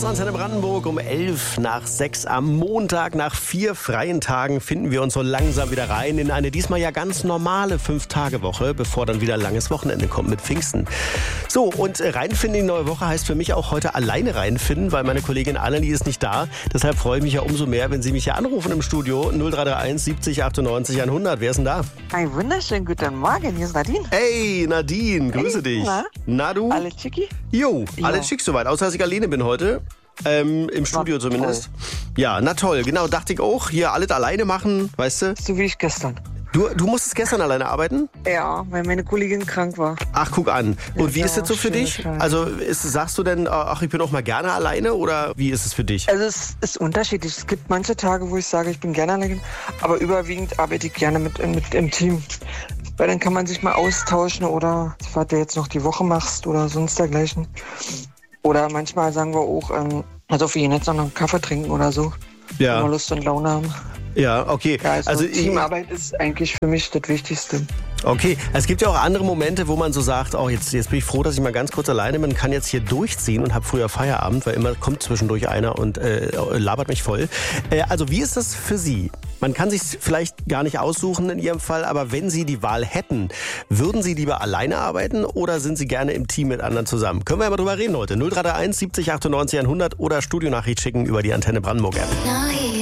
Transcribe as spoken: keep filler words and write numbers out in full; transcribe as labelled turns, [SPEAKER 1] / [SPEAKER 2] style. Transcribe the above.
[SPEAKER 1] ist Antenne Brandenburg um elf nach sechs am Montag. Nach vier freien Tagen finden wir uns so langsam wieder rein in eine diesmal ja ganz normale Fünf-Tage-Woche, bevor dann wieder ein langes Wochenende kommt mit Pfingsten. So, und reinfinden in die neue Woche heißt für mich auch heute alleine reinfinden, weil meine Kollegin Annelie ist nicht da. Deshalb freue ich mich ja umso mehr, wenn Sie mich hier anrufen im Studio. null drei drei eins siebzig achtundneunzig hundert. Wer ist denn da?
[SPEAKER 2] Einen wunderschönen guten Morgen, hier ist Nadine.
[SPEAKER 1] Hey, Nadine, grüße
[SPEAKER 2] Hey,
[SPEAKER 1] dich.
[SPEAKER 2] na?
[SPEAKER 1] Na du?
[SPEAKER 2] Alles schicki?
[SPEAKER 1] Jo,
[SPEAKER 2] Ja.
[SPEAKER 1] alles schick soweit, außer dass ich alleine bin heute. Ähm, im Studio
[SPEAKER 2] Na,
[SPEAKER 1] zumindest. Ja, na toll, genau, dachte ich auch. Hier alles alleine machen, weißt du?
[SPEAKER 2] So wie ich gestern.
[SPEAKER 1] Du, du musstest gestern alleine arbeiten?
[SPEAKER 2] Ja, weil meine Kollegin krank war.
[SPEAKER 1] Ach, guck an. Und wie
[SPEAKER 2] Ja,
[SPEAKER 1] ist das so für
[SPEAKER 2] schöne
[SPEAKER 1] dich?
[SPEAKER 2] Scheiße.
[SPEAKER 1] Also ist, sagst du denn, ach, ich bin auch mal gerne alleine oder wie ist es für dich?
[SPEAKER 2] Also es ist unterschiedlich. Es gibt manche Tage, wo ich sage, ich bin gerne allein, aber überwiegend arbeite ich gerne mit, mit im Team. Weil dann kann man sich mal austauschen oder was du jetzt noch die Woche machst oder sonst dergleichen. Oder manchmal sagen wir auch, ähm, also wir gehen jetzt noch einen Kaffee trinken oder so. Wenn wir
[SPEAKER 1] Ja,
[SPEAKER 2] Lust und Laune haben.
[SPEAKER 1] ja, okay.
[SPEAKER 2] Ja, also,
[SPEAKER 1] Also ich-
[SPEAKER 2] Teamarbeit ist eigentlich für mich das Wichtigste.
[SPEAKER 1] Okay, es gibt ja auch andere Momente, wo man so sagt, oh, jetzt, jetzt bin ich froh, dass ich mal ganz kurz alleine bin, kann jetzt hier durchziehen und habe früher Feierabend, weil immer kommt zwischendurch einer und äh, labert mich voll. Äh, also wie ist das für Sie? Man kann sich vielleicht gar nicht aussuchen in Ihrem Fall, aber wenn Sie die Wahl hätten, würden Sie lieber alleine arbeiten oder sind Sie gerne im Team mit anderen zusammen? Können wir ja mal drüber reden heute. null drei drei eins siebzig achtundneunzig hundert oder Studionachricht schicken über die Antenne Brandenburg App.